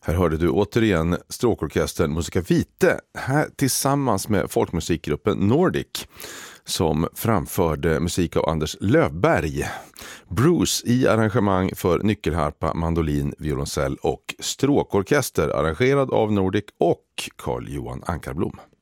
Här hörde du återigen stråkorkestern Musica Vitae här tillsammans med folkmusikgruppen Nordic som framförde musik av Anders Löfberg. Bruce i arrangemang för nyckelharpa, mandolin, violoncell och stråkorkester arrangerad av Nordic och Carl Johan Ankarblom.